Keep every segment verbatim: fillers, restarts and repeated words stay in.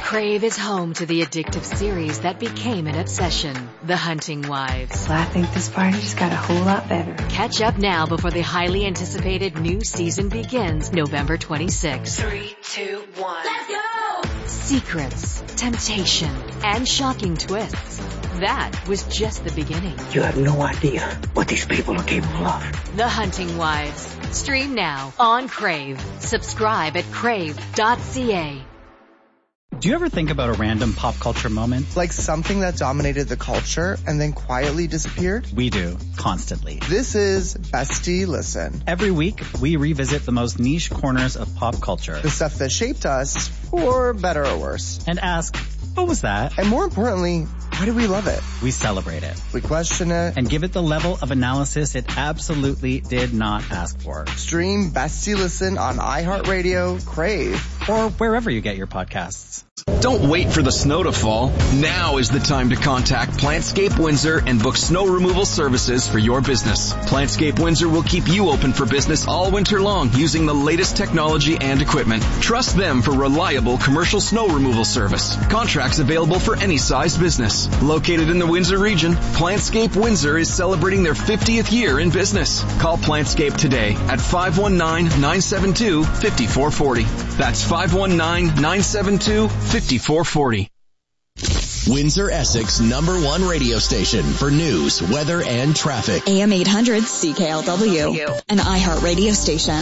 Crave is home to the addictive series that became an obsession, The Hunting Wives. Well, I think this party just got a whole lot better. Catch up now before the highly anticipated new season begins November twenty-sixth. Three, two, one. Let's go! Secrets, temptation, and shocking twists. That was just the beginning. You have no idea what these people are capable of. The Hunting Wives. Stream now on Crave. Subscribe at crave dot c a. Do you ever think about a random pop culture moment? Like something that dominated the culture and then quietly disappeared? We do, constantly. This is Bestie Listen. Every week, we revisit the most niche corners of pop culture. The stuff that shaped us, for better or worse. And ask, what was that? And more importantly, why do we love it? We celebrate it. We question it. And give it the level of analysis it absolutely did not ask for. Stream Bestie Listen on iHeartRadio, Crave, or wherever you get your podcasts. Don't wait for the snow to fall. Now is the time to contact Plantscape Windsor and book snow removal services for your business. Plantscape Windsor will keep you open for business all winter long using the latest technology and equipment. Trust them for reliable commercial snow removal service. Contracts available for any size business. Located in the Windsor region, Plantscape Windsor is celebrating their fiftieth year in business. Call Plantscape today at five one nine, nine seven two, five four four zero. That's five one nine, nine seven two, five four four zero. Windsor, Essex, number one radio station for news, weather, and traffic. A M eight hundred C K L W, an iHeart radio station.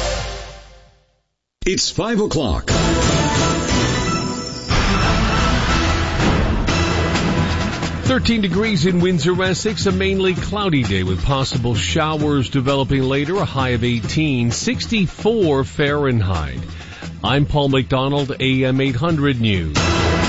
It's five o'clock. thirteen degrees in Windsor, Essex, a mainly cloudy day with possible showers developing later, a high of eighteen, sixty-four Fahrenheit. I'm Paul McDonald, A M eight hundred News.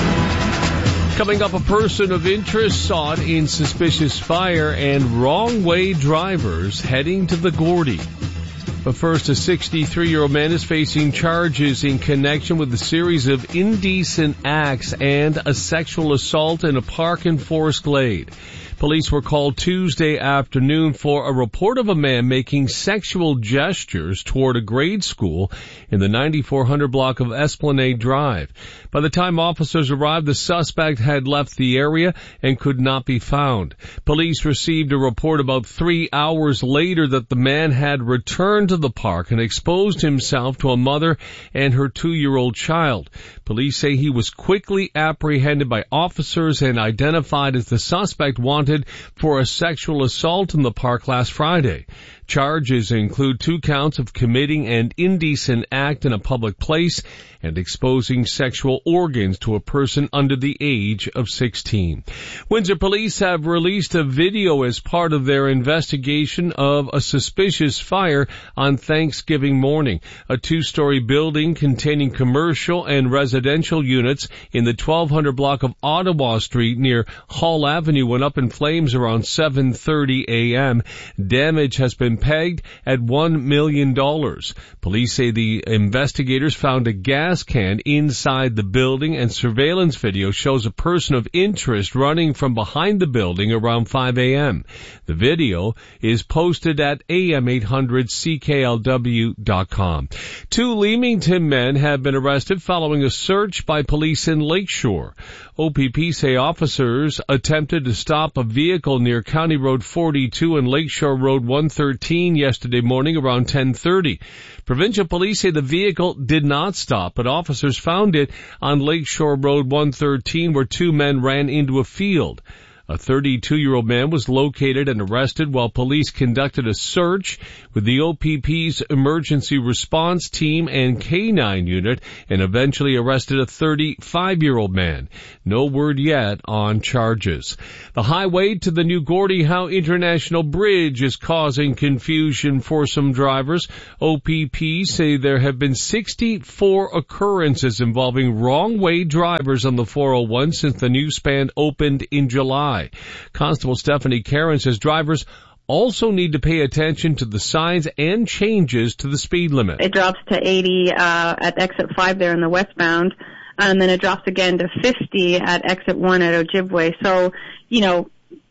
Coming up, a person of interest sought in suspicious fire and wrong-way drivers heading to the Gordy. But first, a sixty-three-year-old man is facing charges in connection with a series of indecent acts and a sexual assault in a park in Forest Glade. Police were called Tuesday afternoon for a report of a man making sexual gestures toward a grade school in the ninety-four hundred block of Esplanade Drive. By the time officers arrived, the suspect had left the area and could not be found. Police received a report about three hours later that the man had returned to the park and exposed himself to a mother and her two-year-old child. Police say he was quickly apprehended by officers and identified as the suspect wanted for a sexual assault in the park last Friday. Charges include two counts of committing an indecent act in a public place and exposing sexual organs to a person under the age of sixteen. Windsor police have released a video as part of their investigation of a suspicious fire on Thanksgiving morning. A two-story building containing commercial and residential units in the twelve hundred block of Ottawa Street near Hall Avenue went up in flames around seven thirty a.m. Damage has been pegged at one million dollars. Police say the investigators found a gas can inside the building, and surveillance video shows a person of interest running from behind the building around five a.m. The video is posted at A M eight hundred C K L W dot com. Two Leamington men have been arrested following a search by police in Lakeshore. O P P say officers attempted to stop a vehicle near County Road forty-two and Lakeshore Road one thirteen yesterday morning around ten thirty. Provincial police say the vehicle did not stop, but officers found it on Lakeshore Road one thirteen where two men ran into a field. A thirty-two-year-old man was located and arrested while police conducted a search with the O P P's emergency response team and K nine unit and eventually arrested a thirty-five-year-old man. No word yet on charges. The highway to the new Gordie Howe International Bridge is causing confusion for some drivers. O P P say there have been sixty-four occurrences involving wrong-way drivers on the four oh one since the new span opened in July. Constable Stephanie Karen says drivers also need to pay attention to the signs and changes to the speed limit. It drops to eighty uh, at exit five there in the westbound, and then it drops again to fifty at exit one at Ojibwe. So, you know,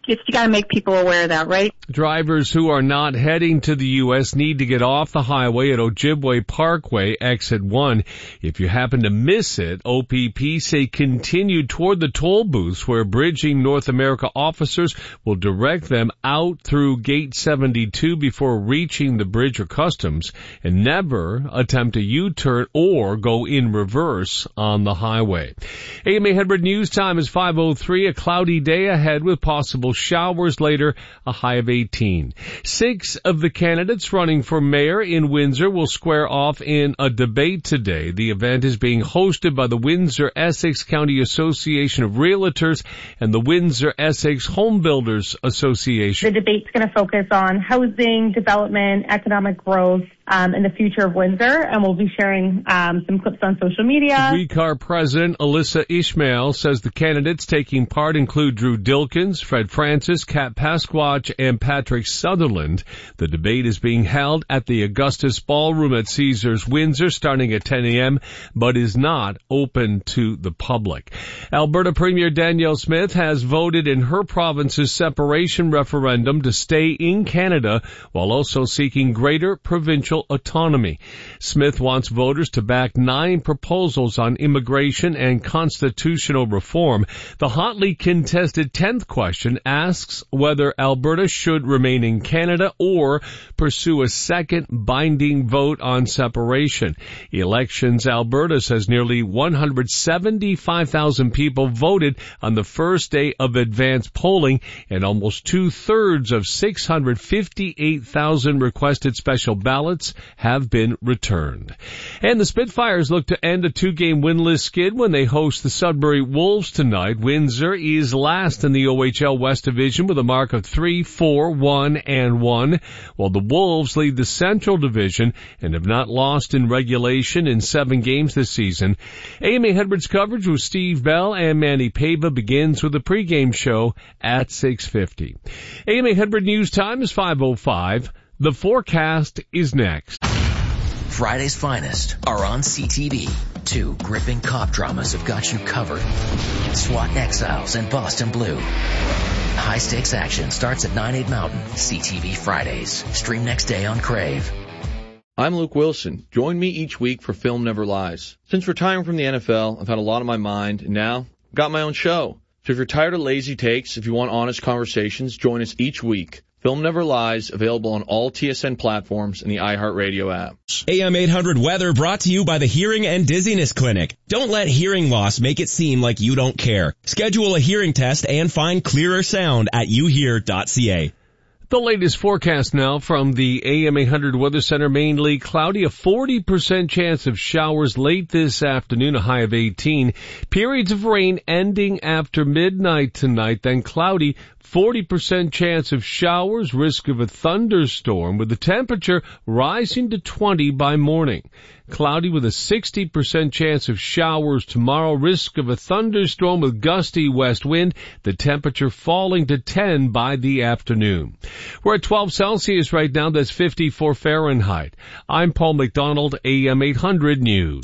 Just you got to make people aware of that, right? Drivers who are not heading to the U S need to get off the highway at Ojibwe Parkway, exit one. If you happen to miss it, O P P say continue toward the toll booths where Bridging North America officers will direct them out through gate seventy-two before reaching the bridge or customs, and never attempt a U-turn or go in reverse on the highway. A M A one hundred News Time is five oh three, a cloudy day ahead with possible showers later, a high of eighteen. Six of the candidates running for mayor in Windsor will square off in a debate today. The event is being hosted by the Windsor-Essex County Association of Realtors and the Windsor-Essex Home Builders Association. The debate's going to focus on housing, development, economic growth, um, and the future of Windsor, and we'll be sharing um, some clips on social media. W E C A R President Alyssa Ishmael says the candidates taking part include Drew Dilkins, Fred Francis, Kat Pasquatch, and Patrick Sutherland. The debate is being held at the Augustus Ballroom at Caesars Windsor starting at ten a.m., but is not open to the public. Alberta Premier Danielle Smith has voted in her province's separation referendum to stay in Canada while also seeking greater provincial autonomy. Smith wants voters to back nine proposals on immigration and constitutional reform. The hotly contested tenth question asks whether Alberta should remain in Canada or pursue a second binding vote on separation. Elections Alberta says nearly one hundred seventy-five thousand people voted on the first day of advanced polling, and almost two-thirds of six hundred fifty-eight thousand requested special ballots have been returned. And the Spitfires look to end a two-game winless skid when they host the Sudbury Wolves tonight. Windsor is last in the O H L West Division with a mark of three, four, one, and one, while the Wolves lead the Central Division and have not lost in regulation in seven games this season. A M A one hundred's coverage with Steve Bell and Manny Pava begins with a pregame show at six fifty. A M A one hundred News Time is five oh five. The forecast is next. Friday's finest are on C T V. Two gripping cop dramas have got you covered. SWAT Exiles and Boston Blue. High-stakes action starts at nine, eight Mountain. C T V Fridays. Stream next day on Crave. I'm Luke Wilson. Join me each week for Film Never Lies. Since retiring from the N F L, I've had a lot on my mind, and now I've got my own show. So if you're tired of lazy takes, if you want honest conversations, join us each week. Film Never Lies, available on all T S N platforms and the iHeartRadio app. A M eight hundred weather brought to you by the Hearing and Dizziness Clinic. Don't let hearing loss make it seem like you don't care. Schedule a hearing test and find clearer sound at you hear dot c a. The latest forecast now from the A M eight hundred Weather Center. Mainly cloudy, a forty percent chance of showers late this afternoon, a high of eighteen. Periods of rain ending after midnight tonight, then cloudy, forty percent chance of showers, risk of a thunderstorm, with the temperature rising to twenty by morning. Cloudy with a sixty percent chance of showers tomorrow, risk of a thunderstorm with gusty west wind, the temperature falling to ten by the afternoon. We're at twelve Celsius right now, that's fifty-four Fahrenheit. I'm Paul McDonald, A M eight hundred News.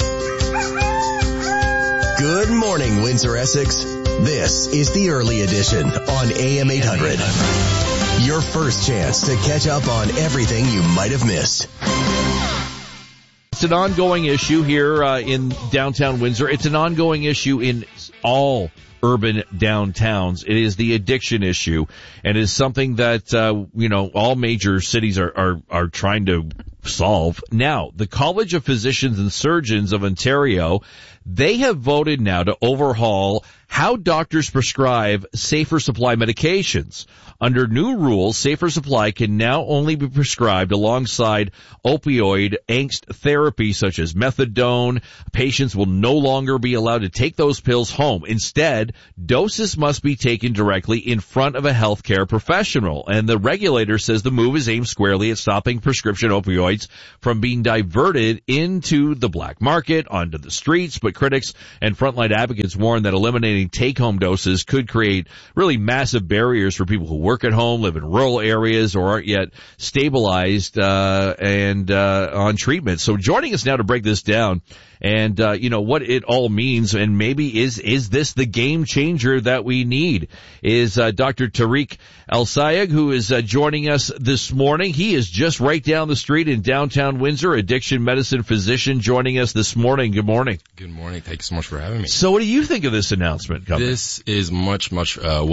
Good morning, Windsor, Essex. This is the early edition on A M eight hundred. Your first chance to catch up on everything you might have missed. It's an ongoing issue here uh, in downtown Windsor. It's an ongoing issue in all urban downtowns. It is the addiction issue, and it is something that, uh, you know, all major cities are, are, are trying to solve. Now, the College of Physicians and Surgeons of Ontario, they have voted now to overhaul how doctors prescribe Safer Supply medications. Under new rules, Safer Supply can now only be prescribed alongside opioid angst therapy such as methadone. Patients will no longer be allowed to take those pills home. Instead, doses must be taken directly in front of a healthcare professional. And the regulator says the move is aimed squarely at stopping prescription opioids from being diverted into the black market, onto the streets. But critics and frontline advocates warn that eliminating take-home doses could create really massive barriers for people who work at home, live in rural areas, or aren't yet stabilized uh, and uh, on treatment. So joining us now to break this down and, uh, you know, what it all means. And maybe is, is this the game changer that we need? Is, uh, Doctor Tariq El-Sayegh, who is uh, joining us this morning. He is just right down the street in downtown Windsor, addiction medicine physician, joining us this morning. Good morning. Good morning. Thank you so much for having me. So what do you think of this announcement coming? This is much, much, uh,